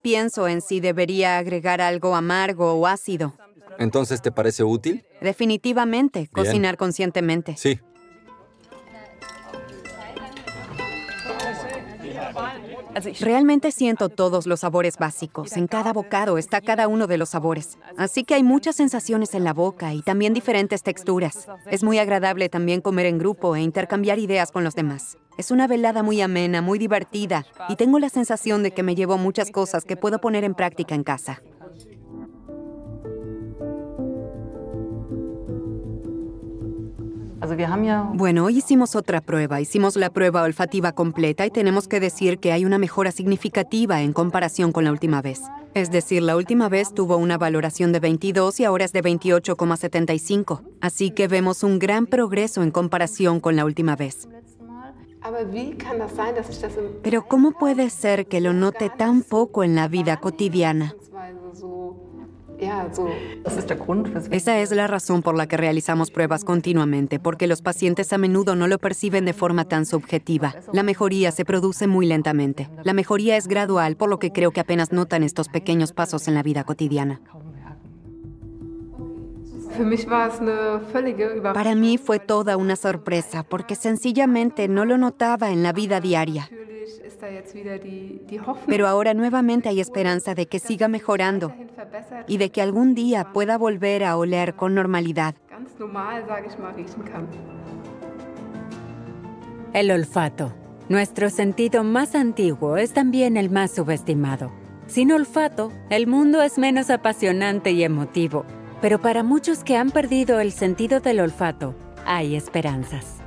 pienso en si debería agregar algo amargo o ácido. ¿Entonces te parece útil? Definitivamente, cocinar conscientemente. Sí. Realmente siento todos los sabores básicos. En cada bocado está cada uno de los sabores. Así que hay muchas sensaciones en la boca y también diferentes texturas. Es muy agradable también comer en grupo e intercambiar ideas con los demás. Es una velada muy amena, muy divertida, y tengo la sensación de que me llevo muchas cosas que puedo poner en práctica en casa. Bueno, hoy hicimos otra prueba. Hicimos la prueba olfativa completa y tenemos que decir que hay una mejora significativa en comparación con la última vez. Es decir, la última vez tuvo una valoración de 22 y ahora es de 28,75. Así que vemos un gran progreso en comparación con la última vez. Pero ¿cómo puede ser que lo note tan poco en la vida cotidiana? Esa es la razón por la que realizamos pruebas continuamente, porque los pacientes a menudo no lo perciben de forma tan subjetiva. La mejoría se produce muy lentamente. La mejoría es gradual, por lo que creo que apenas notan estos pequeños pasos en la vida cotidiana. Para mí fue toda una sorpresa, porque sencillamente no lo notaba en la vida diaria. Pero ahora nuevamente hay esperanza de que siga mejorando y de que algún día pueda volver a oler con normalidad. El olfato, nuestro sentido más antiguo, es también el más subestimado. Sin olfato, el mundo es menos apasionante y emotivo. Pero para muchos que han perdido el sentido del olfato, hay esperanzas.